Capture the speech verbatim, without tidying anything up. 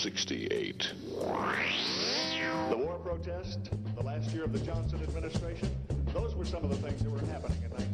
sixty-eight. The war protest, the last year of the Johnson administration, those were some of the things that were happening in nineteen